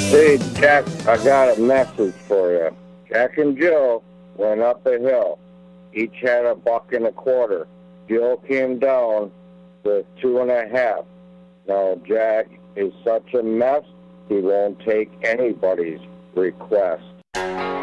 Hey, Jack, I got a message for you. Jack and Jill went up a hill. Each had $1.25. Jill came down with 2.5. Now, Jack is such a mess, he won't take anybody's request.